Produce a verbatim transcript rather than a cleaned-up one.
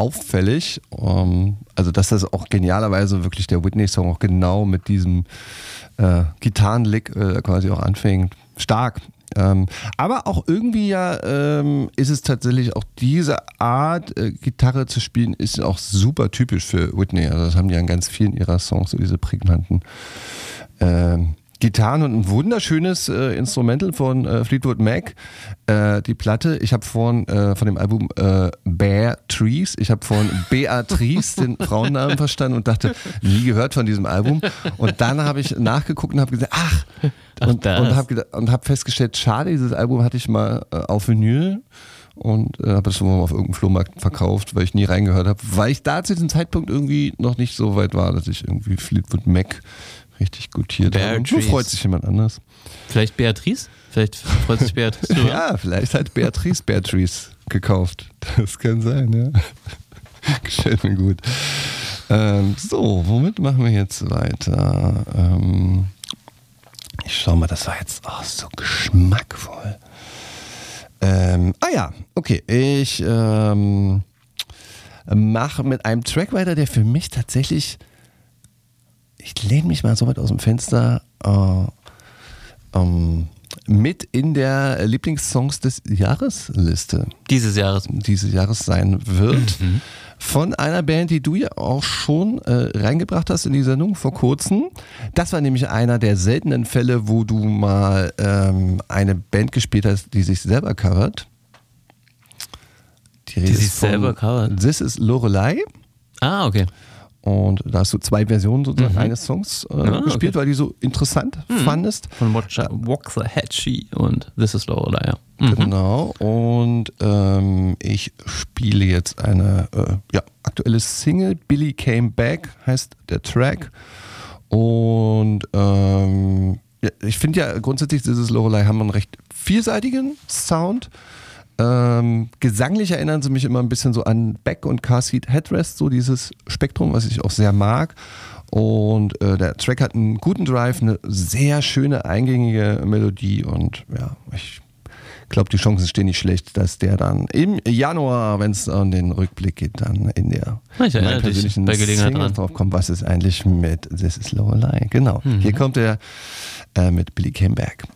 auffällig. Ähm, also dass das auch genialerweise wirklich der Whitney-Song auch genau mit diesem äh, Gitarrenlick äh, quasi auch anfängt. Stark. Ähm, aber auch irgendwie ja ähm, ist es tatsächlich auch diese Art äh, Gitarre zu spielen ist auch super typisch für Whitney. Also das haben die an ganz vielen ihrer Songs, so diese prägnanten ähm, Gitarren und ein wunderschönes äh, Instrumental von äh, Fleetwood Mac. Äh, die Platte, ich habe vorhin äh, von dem Album äh, Bear Trees, ich habe vorhin Beatrice, den Frauennamen verstanden und dachte, nie gehört von diesem Album. Und dann habe ich nachgeguckt und habe gesagt, ach, ach und, und habe und hab festgestellt, schade, dieses Album hatte ich mal äh, auf Vinyl und äh, habe das schon mal auf irgendeinem Flohmarkt verkauft, weil ich nie reingehört habe, weil ich da zu diesem Zeitpunkt irgendwie noch nicht so weit war, dass ich irgendwie Fleetwood Mac richtig gutiert habe. Und so freut sich jemand anders. Vielleicht Beatrice? Vielleicht freut sich Beatrice drüber. Ja, vielleicht hat Beatrice Beatrice gekauft. Das kann sein, ja. Gefällt mir gut. Ähm, so, womit machen wir jetzt weiter? Ähm, ich schau mal, das war jetzt oh, so geschmackvoll. Ähm, ah ja, okay. Ich ähm, mache mit einem Track weiter, der für mich tatsächlich ich lehne mich mal so weit aus dem Fenster äh, ähm, mit in der Lieblingssongs des Jahresliste. Dieses Jahres. Dieses Jahres sein wird. Mhm. Von einer Band, die du ja auch schon äh, reingebracht hast in die Sendung vor kurzem. Das war nämlich einer der seltenen Fälle, wo du mal ähm, eine Band gespielt hast, die sich selber covert. Die, die sich selber covert? This is Lorelei. Ah, okay. Und da hast du zwei Versionen sozusagen mhm. eines Songs äh, ah, gespielt, okay. weil die so interessant mhm. fandest. Von Waxahachie und This is Lorelei, ja. Mhm. Genau. Und ähm, ich spiele jetzt eine äh, ja, aktuelle Single. Billy Came Back heißt der Track. Und ähm, ja, ich finde ja grundsätzlich, This is Lorelei haben einen recht vielseitigen Sound. Ähm, gesanglich erinnern sie mich immer ein bisschen so an Beck und Car Seat Headrest, so dieses Spektrum, was ich auch sehr mag. Und äh, der Track hat einen guten Drive, eine sehr schöne eingängige Melodie und ja, ich glaube, die Chancen stehen nicht schlecht, dass der dann im Januar, wenn es an den Rückblick geht, dann in der ich meinen persönlichen bei Gelegenheit Single drauf kommt, was ist eigentlich mit This is Lorelei. Genau, mhm. Hier kommt er äh, mit Billy Came Back.